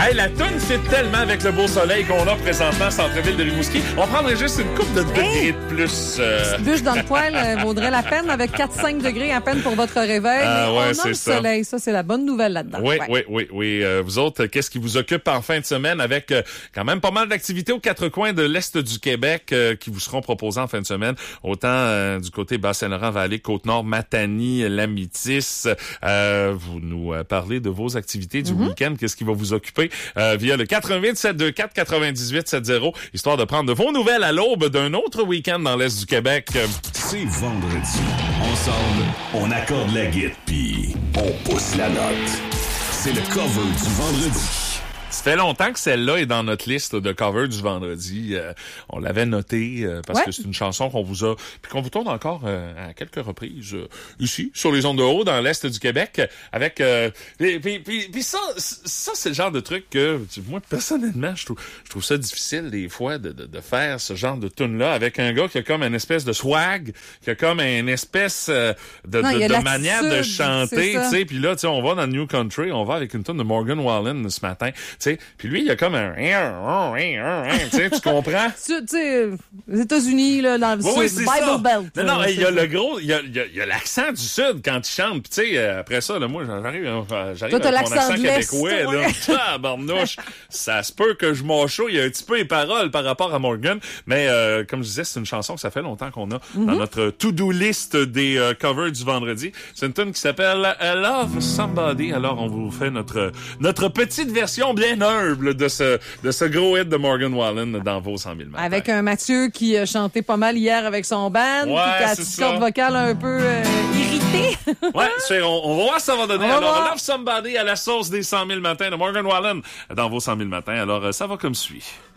Hey, la toune fit tellement avec le beau soleil qu'on a présentement au centre-ville de Rimouski. On prendrait juste une coupe de degrés de plus. Petite bûche dans le poêle vaudrait la peine avec 4-5 degrés à peine pour votre réveil. Ah, ouais, on a le soleil. Ça, c'est la bonne nouvelle là-dedans. Oui. Vous autres, qu'est-ce qui vous occupe en fin de semaine avec quand même pas mal d'activités aux quatre coins de l'Est du Québec qui vous seront proposées en fin de semaine. Autant du côté Bas-Saint-Laurent, Vallée, Côte-Nord, Matanie, Lamitis. Vous nous parlez de vos activités du week-end. Qu'est-ce qui va vous occuper via le 88-724-9870, histoire de prendre de vos nouvelles à l'aube d'un autre week-end dans l'Est du Québec. C'est vendredi. Ensemble, on accorde la guitare puis on pousse la note. C'est le cover du vendredi. Ça fait longtemps que celle-là est dans notre liste de cover du vendredi. On l'avait noté parce que c'est une chanson qu'on vous a... Puis qu'on vous tourne encore à quelques reprises ici, sur les ondes de haut, dans l'Est du Québec. Avec... Puis ça, c'est le genre de truc que... Moi, personnellement, je trouve ça difficile des fois de faire ce genre de tune-là avec un gars qui a comme une espèce de swag, qui a comme une espèce de manière de chanter. Puis là, on va dans le New Country, on va avec une tune de Morgan Wallen ce matin. Puis lui, il y a comme un... tu comprends? Tu sais, les États-Unis, là, dans le sud, Bible Belt. Non, il y a le gros... Il y a l'accent du sud quand il chante. Puis tu sais, après ça, là, moi, j'arrive avec mon accent québécois. Là. Barnouche, ça se peut que je m'enchouille un petit peu les paroles par rapport à Morgan. Mais comme je disais, c'est une chanson que ça fait longtemps qu'on a dans notre to-do list des covers du vendredi. C'est une tune qui s'appelle Love Somebody. Alors, on vous fait notre petite version bien humble de ce gros hit de Morgan Wallen dans vos 100 000 matins. Avec un Mathieu qui a chanté pas mal hier avec son band, puis qui a la petite corde vocale un peu irritée. On va voir ce que ça va donner. Alors, Love Somebody à la sauce des 100 000 matins de Morgan Wallen dans vos 100 000 matins. Alors, ça va comme suit.